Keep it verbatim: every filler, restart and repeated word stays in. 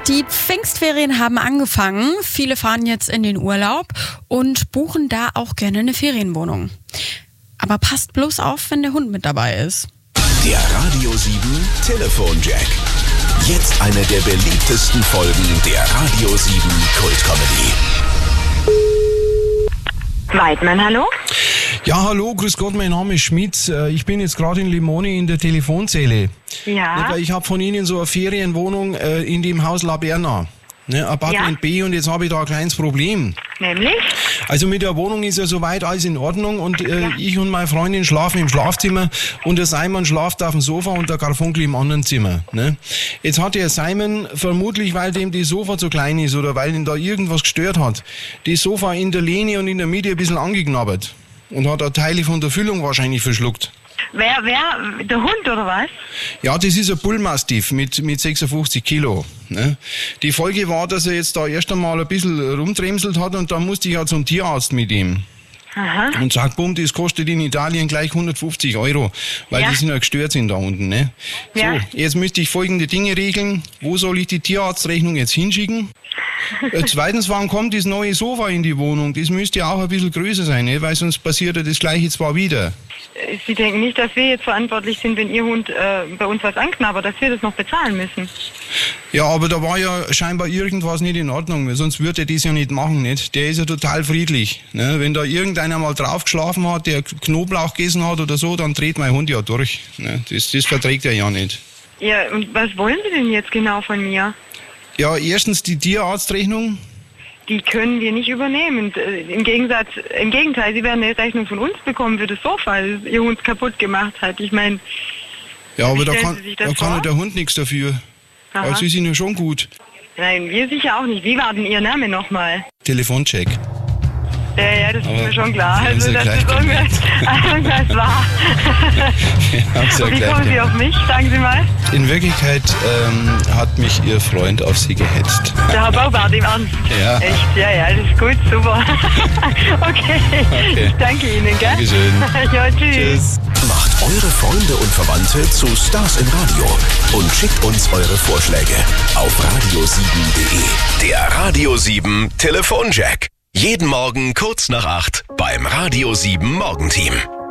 Die Pfingstferien haben angefangen. Viele fahren jetzt in den Urlaub und buchen da auch gerne eine Ferienwohnung. Aber passt bloß auf, wenn der Hund mit dabei ist. Der Radio sieben Telefonjack. Jetzt eine der beliebtesten Folgen der Radio sieben Kultcomedy. Weidmann, hallo? Ja, hallo, grüß Gott, mein Name ist Schmitz. Ich bin jetzt gerade in Limone in der Telefonzelle. Ja. Ich habe von Ihnen so eine Ferienwohnung in dem Haus La Berna, ne, Apartment Ja. B, und jetzt habe ich da ein kleines Problem. Nämlich? Also mit der Wohnung ist ja soweit alles in Ordnung und äh, ich und meine Freundin schlafen im Schlafzimmer und der Simon schlaft auf dem Sofa und der Garfunkel im anderen Zimmer. Ne? Jetzt hat der Simon, vermutlich weil dem das Sofa zu klein ist oder weil ihn da irgendwas gestört hat, das Sofa in der Lehne und in der Mitte ein bisschen angeknabbert und hat auch Teile von der Füllung wahrscheinlich verschluckt. Wer, wer, der Hund oder was? Ja, das ist ein Bullmastiff mit, mit sechsundfünfzig Kilo. Ne? Die Folge war, dass er jetzt da erst einmal ein bisschen rumdremselt hat und dann musste ich ja zum Tierarzt mit ihm. Aha. Und sagt, bumm, das kostet in Italien gleich hundertfünfzig Euro, weil Ja. die sind ja gestört sind da unten. Ne? So, Ja. jetzt müsste ich folgende Dinge regeln. Wo soll ich die Tierarztrechnung jetzt hinschicken? Äh, Zweitens, wann kommt das neue Sofa in die Wohnung? Das müsste ja auch ein bisschen größer sein, ne? Weil sonst passiert ja das Gleiche zwar wieder. Sie denken nicht, dass wir jetzt verantwortlich sind, wenn Ihr Hund äh, bei uns was anknabbert, dass wir das noch bezahlen müssen. Ja, aber da war ja scheinbar irgendwas nicht in Ordnung, weil sonst würde er das ja nicht machen, nicht? Der ist ja total friedlich. Ne? Wenn da irgendeiner mal drauf geschlafen hat, der Knoblauch gegessen hat oder so, dann dreht mein Hund ja durch. Ne? Das, das verträgt er ja nicht. Ja, und was wollen Sie denn jetzt genau von mir? Ja, erstens die Tierarztrechnung. Die können wir nicht übernehmen. Äh, Im Gegensatz, im Gegenteil, Sie werden eine Rechnung von uns bekommen für das Sofa, das Ihr Hund kaputt gemacht hat. Ich meine, Ja, aber Wie da stellen kann, Sie sich das da kann vor? ja der Hund nichts dafür. Aha. Aber sie sind ja schon gut. nein, wir sicher auch nicht. Wie war denn Ihr Name nochmal? Telefoncheck. Ja, ja, das ist Aber mir schon klar. Sie haben's Also, ja dass gleich das irgendwas, irgendwas war. Hab's ja Wie gleich kommen Sie gemerkt. auf mich? Sagen Sie mal. In Wirklichkeit ähm, hat mich Ihr Freund auf Sie gehetzt. Der Herr Baubart im Ernst. Ja. Echt? Ja, ja, das ist gut, super. okay. Okay. Ich danke Ihnen, gell? Dankeschön. Ja, tschüss. Tschüss. Macht eure Freunde und Verwandte zu Stars im Radio und schickt uns eure Vorschläge auf radio sieben punkt de. Der Radio sieben Telefonjack. Jeden Morgen kurz nach acht beim Radio sieben Morgenteam.